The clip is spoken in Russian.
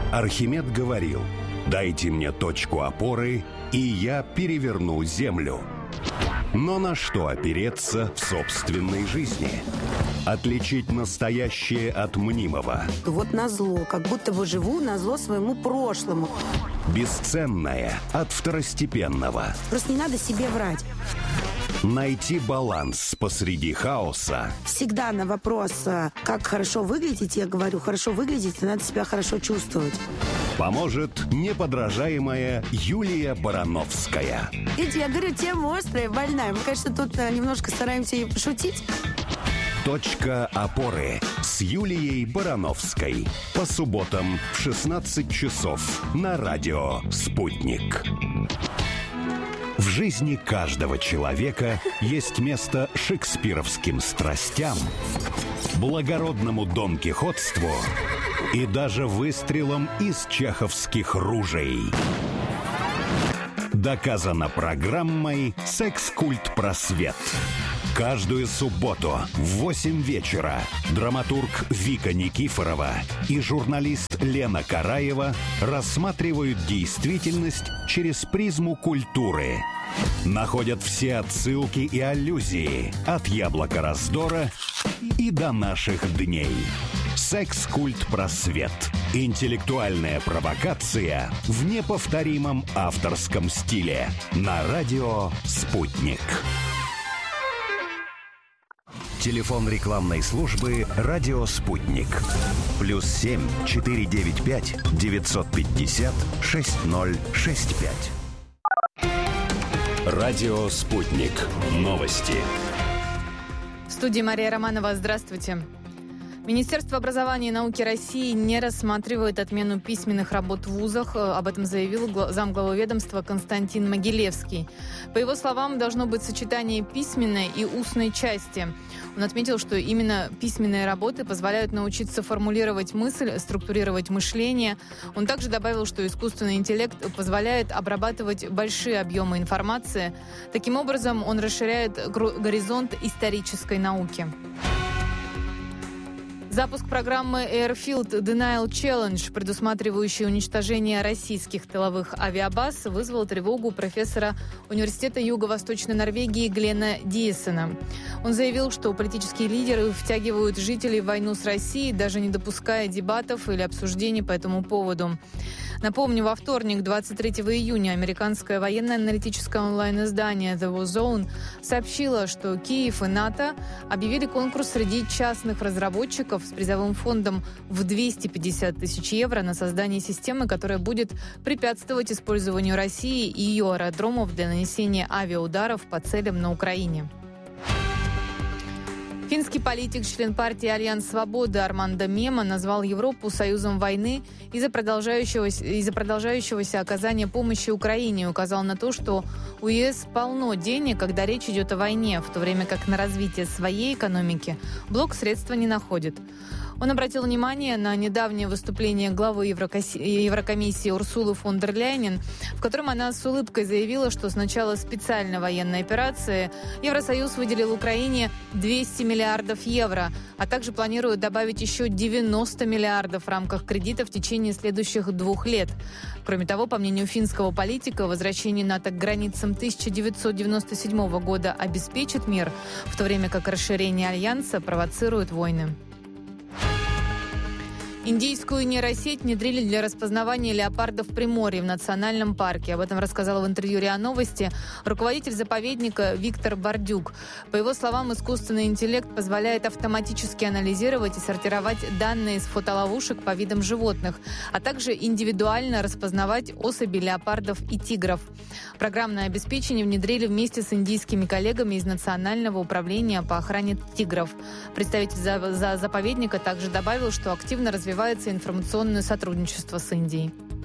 Архимед говорил: «Дайте мне точку опоры, и я переверну землю». Но на что опереться в собственной жизни? Отличить настоящее от мнимого. Вот назло, как будто бы живу назло своему прошлому. Бесценное от второстепенного. Просто не надо себе врать. Найти баланс посреди хаоса. Всегда на вопрос, как хорошо выглядеть, я говорю, хорошо выглядеть, надо себя хорошо чувствовать. Поможет неподражаемая Юлия Барановская. Видите, я говорю, тема острая, больная. Мы, конечно, тут немножко стараемся и пошутить. Точка опоры с Юлией Барановской. По субботам в 16 часов на радио «Спутник». В жизни каждого человека есть место шекспировским страстям, благородному донкихотству и даже выстрелам из чеховских ружей. Доказано программой «Секс-культ просвет». Каждую субботу в 8 вечера драматург Вика Никифорова и журналист Лена Караева рассматривают действительность через призму культуры. Находят все отсылки и аллюзии от яблока раздора и до наших дней. «Секс-культ просвет». Интеллектуальная провокация в неповторимом авторском стиле. На радио «Спутник». Телефон рекламной службы «Радио Спутник». +7 495 950 6065. Радио «Спутник». Новости. В студии Мария Романова. Здравствуйте. Министерство образования и науки России не рассматривает отмену письменных работ в вузах. Об этом заявил замглавы ведомства Константин Могилевский. По его словам, должно быть сочетание письменной и устной части. Он отметил, что именно письменные работы позволяют научиться формулировать мысль, структурировать мышление. Он также добавил, что искусственный интеллект позволяет обрабатывать большие объемы информации. Таким образом, он расширяет горизонт исторической науки. Запуск программы Airfield Denial Challenge, предусматривающей уничтожение российских тыловых авиабаз, вызвал тревогу профессора Университета Юго-Восточной Норвегии Глена Диесена. Он заявил, что политические лидеры втягивают жителей в войну с Россией, даже не допуская дебатов или обсуждений по этому поводу. Напомню, во вторник, 23 июня, американское военно-аналитическое онлайн-издание The War Zone сообщило, что Киев и НАТО объявили конкурс среди частных разработчиков с призовым фондом в 250 тысяч евро на создание системы, которая будет препятствовать использованию России и ее аэродромов для нанесения авиаударов по целям на Украине. Финский политик, член партии «Альянс Свободы» Армандо Мема назвал Европу союзом войны из-за продолжающегося оказания помощи Украине и указал на то, что у ЕС полно денег, когда речь идет о войне, в то время как на развитие своей экономики блок средства не находит. Он обратил внимание на недавнее выступление главы Еврокомиссии Урсулы фон дер Ляйен, в котором она с улыбкой заявила, что с начала специальной военной операции Евросоюз выделил Украине 200 миллиардов евро, а также планирует добавить еще 90 миллиардов в рамках кредита в течение следующих 2 лет. Кроме того, по мнению финского политика, возвращение НАТО к границам 1997 года обеспечит мир, в то время как расширение Альянса провоцирует войны. Индийскую нейросеть внедрили для распознавания леопардов в Приморье в национальном парке. Об этом рассказал в интервью РИА Новости руководитель заповедника Виктор Бардюк. По его словам, искусственный интеллект позволяет автоматически анализировать и сортировать данные из фотоловушек по видам животных, а также индивидуально распознавать особи леопардов и тигров. Программное обеспечение внедрили вместе с индийскими коллегами из Национального управления по охране тигров. Представитель заповедника также добавил, что активно развивается информационное сотрудничество с Индией.